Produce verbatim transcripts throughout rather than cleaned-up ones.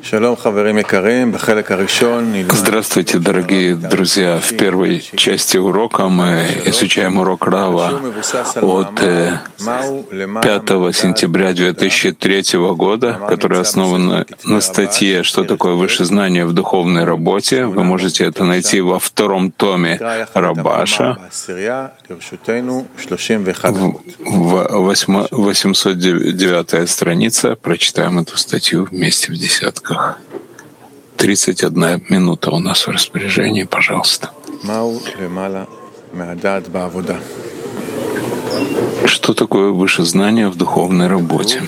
Здравствуйте, дорогие друзья! В первой части урока мы изучаем урок Рава от пятого сентября две тысячи третьего года, который основан на статье «Что такое высшее знание в духовной работе». Вы можете это найти во втором томе Рабаша, восемьсот девятая страница. Прочитаем эту статью вместе в десятках. тридцать одна минута у нас в распоряжении, пожалуйста. Что такое высшее знание в духовной работе?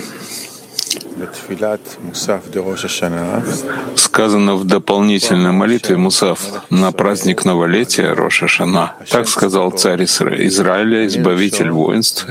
Сказано в дополнительной молитве Мусав на праздник новолетия Рош ха-Шана. Так сказал царь Израиля, избавитель воинств: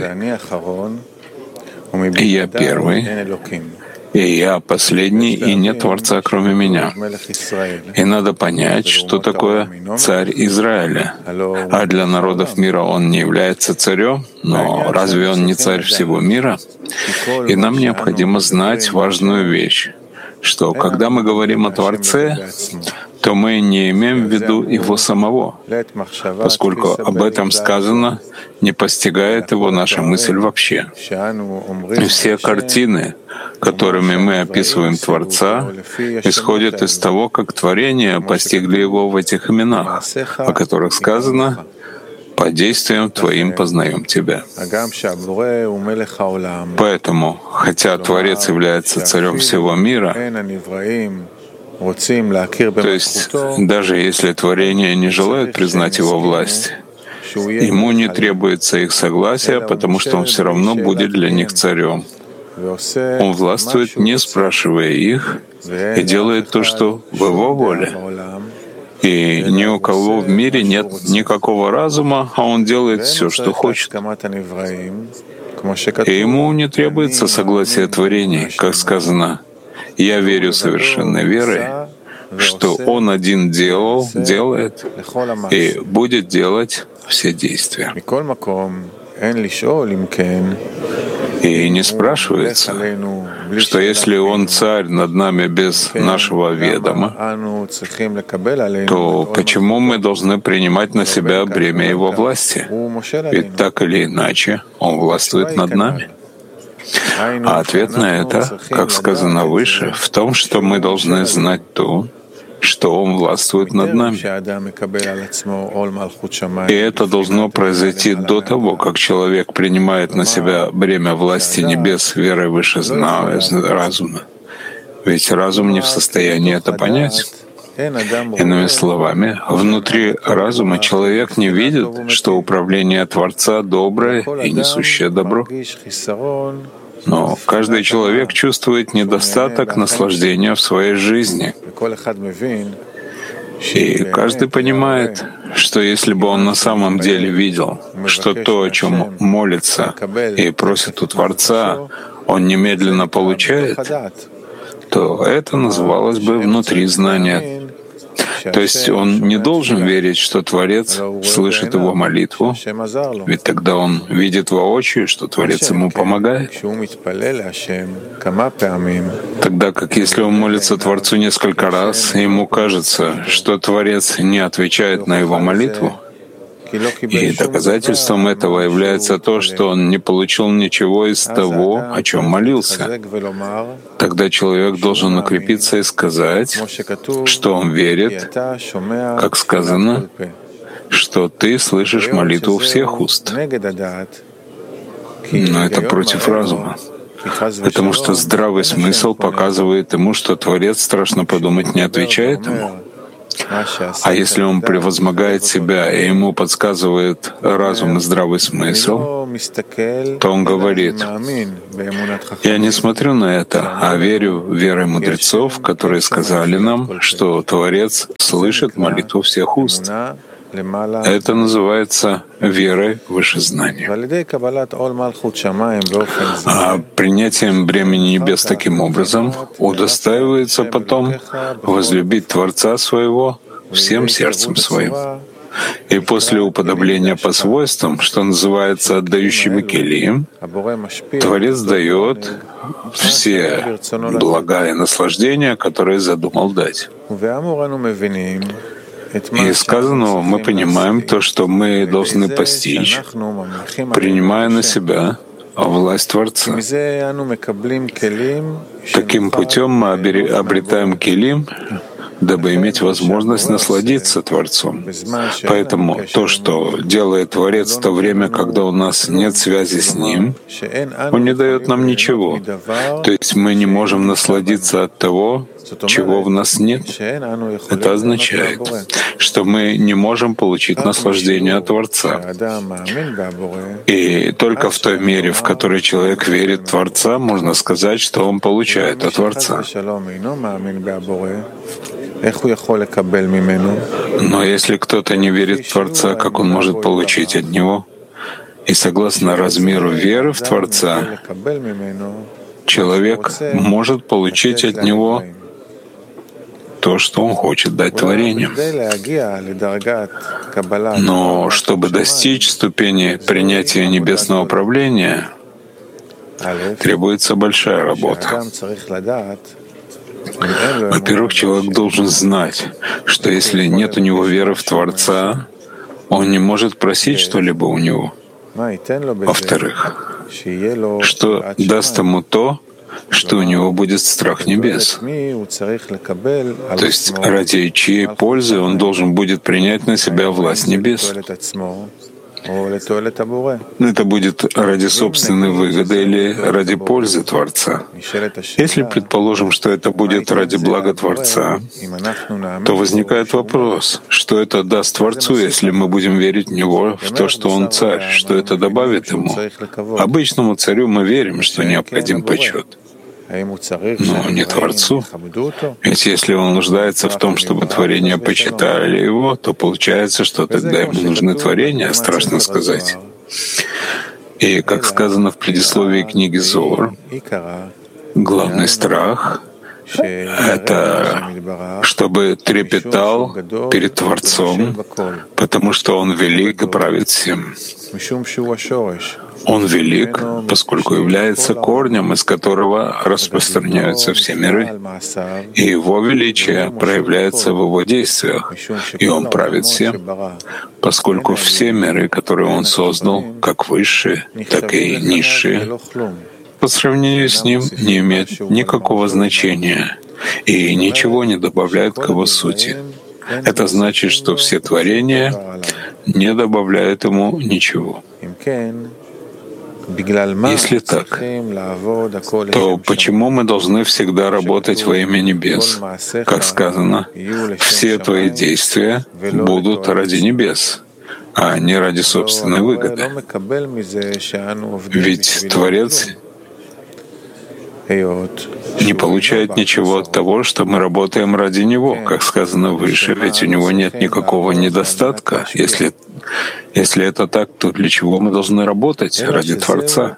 «И я первый, и я последний, и нет Творца, кроме меня». И надо понять, что такое царь Израиля. А для народов мира он не является царем, но разве он не царь всего мира? И нам необходимо знать важную вещь, что когда мы говорим о Творце, то мы не имеем в виду Его самого, поскольку об этом сказано, не постигает его наша мысль вообще. И все картины, которыми мы описываем Творца, исходят из того, как творения постигли Его в этих именах, о которых сказано: «По действиям Твоим познаем Тебя». Поэтому, хотя Творец является царем всего мира, то есть даже если творения не желают признать Его власть, Ему не требуется их согласия, потому что Он все равно будет для них царем. Он властвует, не спрашивая их, и делает то, что в Его воле. И ни у кого в мире нет никакого разума, а Он делает все, что хочет. И Ему не требуется согласие творений, как сказано: «Я верю совершенной верой, что Он один делал, делает и будет делать все действия». И не спрашивается, что если Он царь над нами без нашего ведома, то почему мы должны принимать на себя бремя Его власти? Ведь так или иначе Он властвует над нами. А ответ на это, как сказано выше, в том, что мы должны знать то, что Он властвует над нами. И это должно произойти до того, как человек принимает на себя бремя власти небес верой выше разума. Ведь разум не в состоянии это понять. Иными словами, внутри разума человек не видит, что управление Творца доброе и несущее добро. Но каждый человек чувствует недостаток наслаждения в своей жизни. И каждый понимает, что если бы он на самом деле видел, что то, о чем молится и просит у Творца, он немедленно получает, то это называлось бы внутри знания. То есть он не должен верить, что Творец слышит его молитву, ведь тогда он видит воочию, что Творец ему помогает. Тогда как если он молится Творцу несколько раз, и ему кажется, что Творец не отвечает на его молитву, и доказательством этого является то, что он не получил ничего из того, о чем молился. Тогда человек должен укрепиться и сказать, что он верит, как сказано, что ты слышишь молитву всех уст. Но это против разума. Потому что здравый смысл показывает ему, что Творец, страшно подумать, не отвечает ему. А если он превозмогает себя, и ему подсказывает разум и здравый смысл, то он говорит: «Я не смотрю на это, а верю верой мудрецов, которые сказали нам, что Творец слышит молитву всех уст». Это называется верой выше знания. А принятием бремени небес таким образом удостаивается потом возлюбить Творца своего всем сердцем своим. И после уподобления по свойствам, что называется отдающими келим, Творец дает все блага и наслаждения, которые задумал дать. И из сказанного мы понимаем то, что мы должны постичь, принимая на себя власть Творца. Таким путем мы обретаем келим, дабы иметь возможность насладиться Творцом. Поэтому то, что делает Творец в то время, когда у нас нет связи с Ним, Он не дает нам ничего. То есть мы не можем насладиться от того, чего в нас нет. Это означает, что мы не можем получить наслаждение от Творца. И только в той мере, в которой человек верит в Творца, можно сказать, что он получает от Творца. Но если кто-то не верит в Творца, как он может получить от Него? И согласно размеру веры в Творца, человек может получить от Него то, что он хочет дать творению. Но чтобы достичь ступени принятия небесного правления, требуется большая работа. Во-первых, человек должен знать, что если нет у него веры в Творца, он не может просить что-либо у него. Во-вторых, что даст ему то, что у него будет страх небес. То есть ради чьей пользы он должен будет принять на себя власть небес. Это будет ради собственной выгоды или ради пользы Творца. Если предположим, что это будет ради блага Творца, то возникает вопрос, что это даст Творцу, если мы будем верить в Него, в то, что Он царь, что это добавит Ему. Обычному царю мы верим, что необходим почет. Но не Творцу. Ведь если он нуждается в том, чтобы творения почитали его, то получается, что тогда ему нужны творения, страшно сказать. И, как сказано в предисловии книги Зоар, главный страх — это чтобы трепетал перед Творцом, потому что Он велик и правит всем. Он велик, поскольку является корнем, из которого распространяются все миры. И Его величие проявляется в Его действиях, и Он правит всем, поскольку все миры, которые Он создал, как высшие, так и низшие, по сравнению с Ним не имеют никакого значения и ничего не добавляют к Его сути. Это значит, что все творения не добавляют Ему ничего. Если так, то почему мы должны всегда работать во имя небес? Как сказано, все твои действия будут ради небес, а не ради собственной выгоды. Ведь Творец не получает ничего от того, что мы работаем ради Него, как сказано выше, ведь у Него нет никакого недостатка. Если, если это так, то для чего мы должны работать? Ради Творца.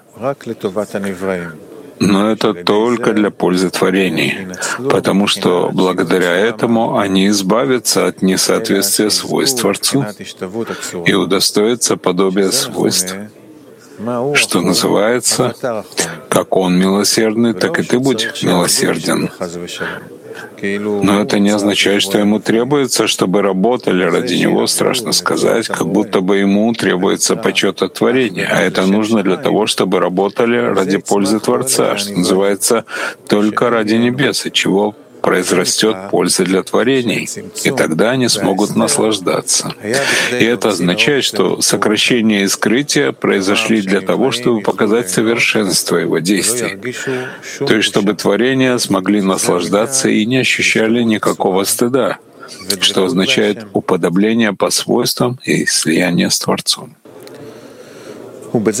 Но это только для пользы творений, потому что благодаря этому они избавятся от несоответствия свойств Творцу и удостоятся подобия свойств, что называется, как Он милосердный, так и ты будь милосерден. Но это не означает, что Ему требуется, чтобы работали ради Него, страшно сказать, как будто бы Ему требуется почет от творения, а это нужно для того, чтобы работали ради пользы Творца, что называется, только ради небес, от чего произрастет польза для творений, и тогда они смогут наслаждаться. И это означает, что сокращение и скрытие произошли для того, чтобы показать совершенство Его действий, то есть чтобы творения смогли наслаждаться и не ощущали никакого стыда, что означает уподобление по свойствам и слияние с Творцом. И из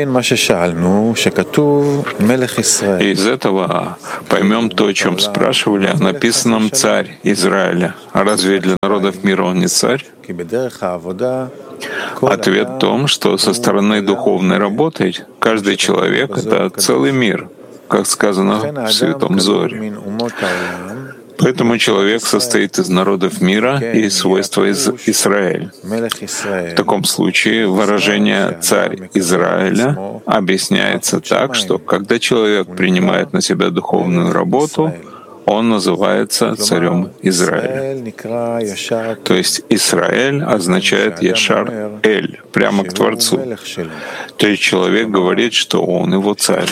этого поймем то, о чем спрашивали, о написанном «Царь Израиля». А разве для народов мира он не царь? Ответ в том, что со стороны духовной работы каждый человек — это целый мир, как сказано в Святом Зоре. Поэтому человек состоит из народов мира и свойства из Израиль. В таком случае выражение «царь Израиля» объясняется так, что когда человек принимает на себя духовную работу, он называется царем Израиля. То есть Израиль означает Яшар Эль, прямо к Творцу. То есть человек говорит, что он его царь.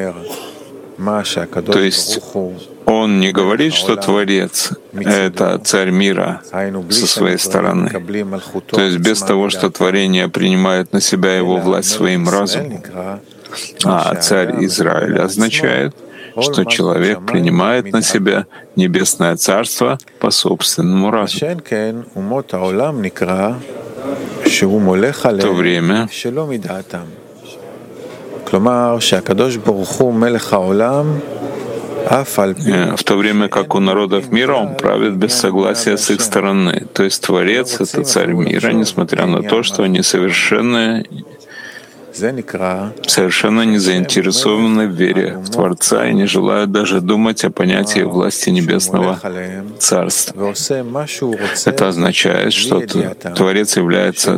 То есть он не говорит, что Творец — это царь мира со своей стороны. То есть без того, что творение принимает на себя его власть своим разумом. А царь Израиля означает, что человек принимает на себя Небесное Царство по собственному разуму. В то время, в то время как у народов мира он правит без согласия с их стороны. То есть Творец — это царь мира, несмотря на то, что они совершенно совершенно не заинтересованы в вере в Творца и не желают даже думать о понятии власти Небесного Царства. Это означает, что Творец является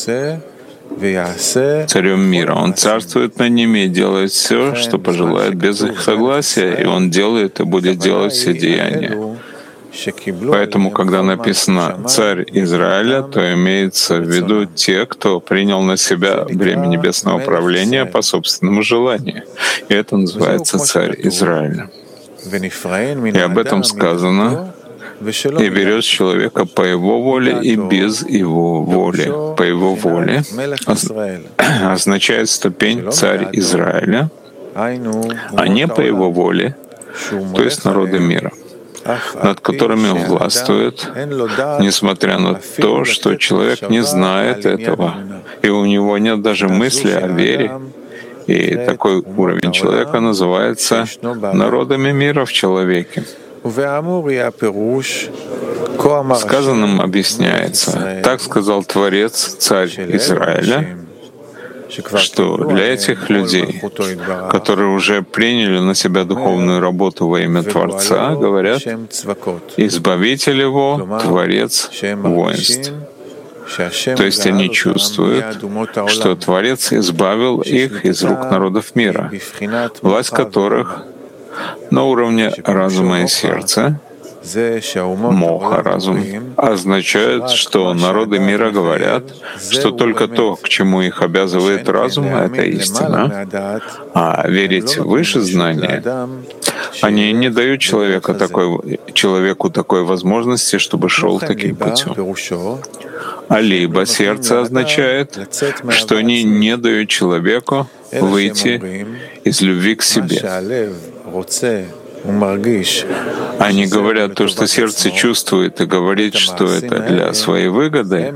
царем мира. Он царствует над ними и делает все, что пожелает без их согласия, и он делает и будет делать все деяния. Поэтому, когда написано «царь Израиля», то имеется в виду те, кто принял на себя бремя небесного правления по собственному желанию. И это называется «царь Израиля». И об этом сказано: «И берет человека по его воле и без его воли». По его воле означает ступень «царь Израиля», а не по его воле, то есть народы мира, над которыми он властвует, несмотря на то, что человек не знает этого, и у него нет даже мысли о вере. И такой уровень человека называется народами мира в человеке. Сказанным объясняется: так сказал Творец, царь Израиля, что для этих людей, которые уже приняли на себя духовную работу во имя Творца, говорят: «Избавитель его, Творец воинств». То есть они чувствуют, что Творец избавил их из рук народов мира, власть которых на уровне разума и сердца, моха, разум, означает, что народы мира говорят, что только то, к чему их обязывает разум, это истина, а верить выше знания они не дают человеку такой, человеку такой возможности, чтобы шел таким путем. А либо сердце означает, что они не дают человеку выйти из любви к себе. Они говорят то, что сердце чувствует, и говорит, что это для своей выгоды.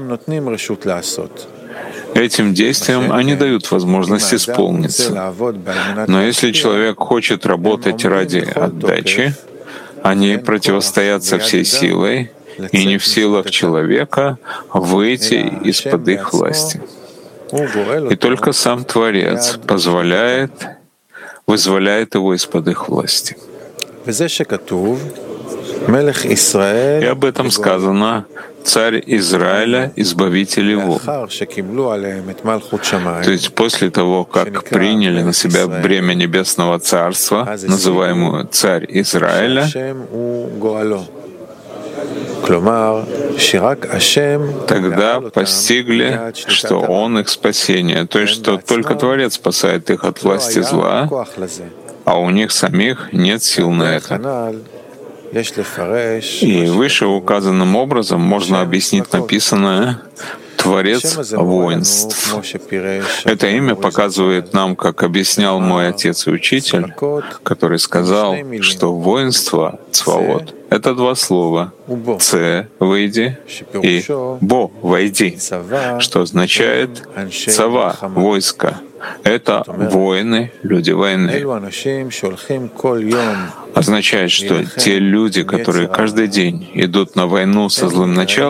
Этим действиям они дают возможность исполниться. Но если человек хочет работать ради отдачи, они противостоят со всей силой, и не в силах человека выйти из-под их власти. И только сам Творец позволяет, вызволяет его из-под их власти. И об этом сказано: «Царь Израиля, избавитель его». То есть после того, как приняли на себя бремя Небесного Царства, называемую «Царь Израиля», тогда постигли, что Он их спасение, то есть что только Творец спасает их от власти зла, а у них самих нет сил на это. И выше указанным образом можно объяснить написанное «Творец воинств». Это имя показывает нам, как объяснял мой отец и учитель, который сказал, что воинство, цваот, — это два слова «ц» — «выйди» и «бо» — «войди», что означает «цава» — «войско». Это воины, люди войны. Означает, что те люди, которые каждый день идут на войну со злым началом,